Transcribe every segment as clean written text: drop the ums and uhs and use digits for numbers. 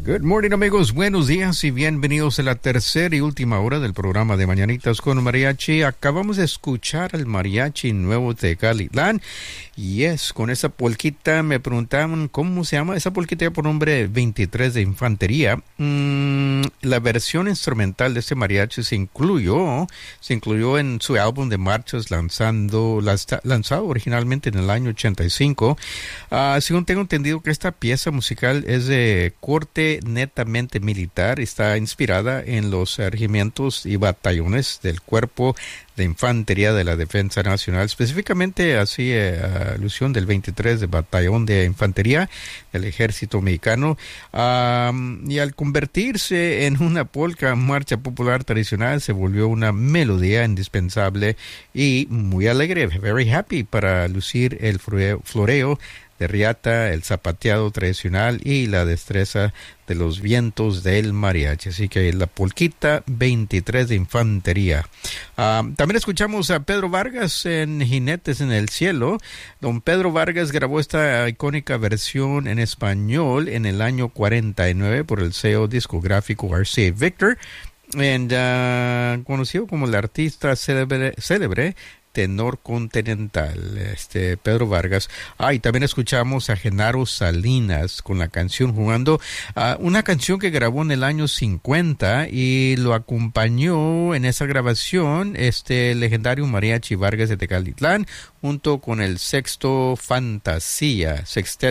Good morning, amigos. Buenos días y bienvenidos a la tercera y última hora del programa de Mañanitas con Mariachi. Acabamos de escuchar al Mariachi Nuevo Tecalitlán. Y con esa polquita me preguntaban cómo se llama. Esa polquita por nombre 23 de Infantería. La versión instrumental de este mariachi se incluyó en su álbum de marchas lanzado originalmente en el año 85. Según tengo entendido que esta pieza musical es de corte netamente militar, está inspirada en los regimientos y batallones del Cuerpo de Infantería de la Defensa Nacional, específicamente así alusión del 23 de Batallón de Infantería del Ejército Mexicano, y al convertirse en una polka marcha popular tradicional se volvió una melodía indispensable y muy alegre, very happy, para lucir el floreo de riata, el zapateado tradicional y la destreza de los vientos del mariachi. Así que la polquita 23 de Infantería. También escuchamos a Pedro Vargas en Jinetes en el Cielo. Don Pedro Vargas grabó esta icónica versión en español en el año 49 por el sello discográfico RCA Victor, conocido como el artista célebre tenor continental, Pedro Vargas. Y también escuchamos a Genaro Salinas con la canción Jugando, una canción que grabó en el año 50 y lo acompañó en esa grabación legendario mariachi Vargas de Tecalitlán junto con el sexteto Fantasía.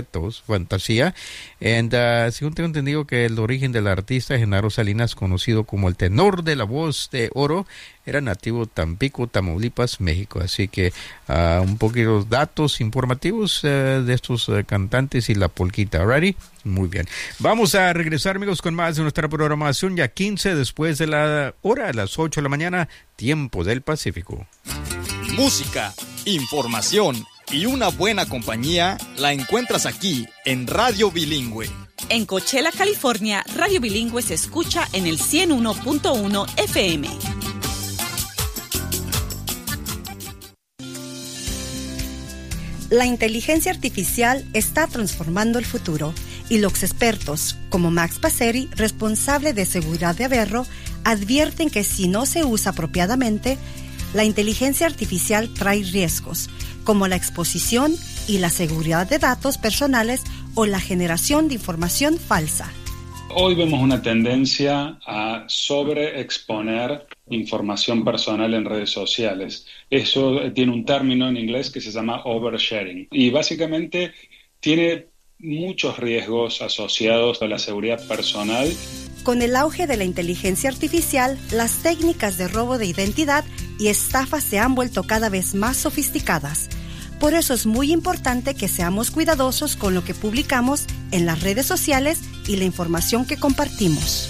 Según tengo entendido que el origen del artista Genaro Salinas, conocido como el tenor de la voz de oro, era nativo de Tampico, Tamaulipas, México. Así que un poquito datos informativos de estos cantantes y la polquita. ¿Ready? Muy bien. Vamos a regresar, amigos, con más de nuestra programación ya 15 después de la hora, a las 8 de la mañana, tiempo del Pacífico. Música, información y una buena compañía la encuentras aquí en Radio Bilingüe. En Coachella, California, Radio Bilingüe se escucha en el 101.1 FM. La inteligencia artificial está transformando el futuro y los expertos, como Max Passeri, responsable de seguridad de Averro, advierten que si no se usa apropiadamente, la inteligencia artificial trae riesgos, como la exposición y la seguridad de datos personales o la generación de información falsa. Hoy vemos una tendencia a sobreexponer información personal en redes sociales. Eso tiene un término en inglés que se llama oversharing y básicamente tiene muchos riesgos asociados a la seguridad personal. Con el auge de la inteligencia artificial, las técnicas de robo de identidad y estafas se han vuelto cada vez más sofisticadas. Por eso es muy importante que seamos cuidadosos con lo que publicamos en las redes sociales y la información que compartimos.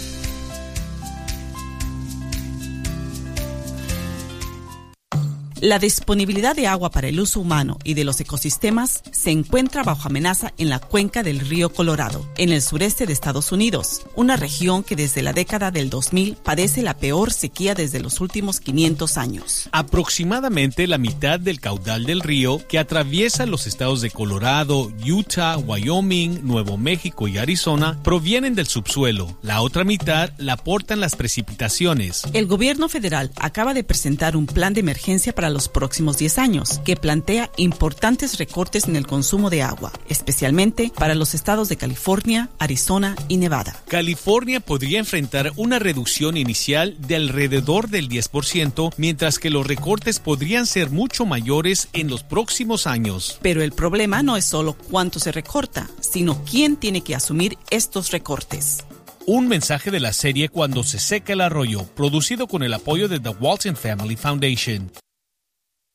La disponibilidad de agua para el uso humano y de los ecosistemas se encuentra bajo amenaza en la cuenca del río Colorado, en el sureste de Estados Unidos, una región que desde la década del 2000 padece la peor sequía desde los últimos 500 años. Aproximadamente la mitad del caudal del río, que atraviesa los estados de Colorado, Utah, Wyoming, Nuevo México y Arizona, provienen del subsuelo. La otra mitad la aportan las precipitaciones. El gobierno federal acaba de presentar un plan de emergencia para los próximos 10 años, que plantea importantes recortes en el consumo de agua, especialmente para los estados de California, Arizona y Nevada. California podría enfrentar una reducción inicial de alrededor del 10%, mientras que los recortes podrían ser mucho mayores en los próximos años. Pero el problema no es solo cuánto se recorta, sino quién tiene que asumir estos recortes. Un mensaje de la serie Cuando se seca el arroyo, producido con el apoyo de The Walton Family Foundation.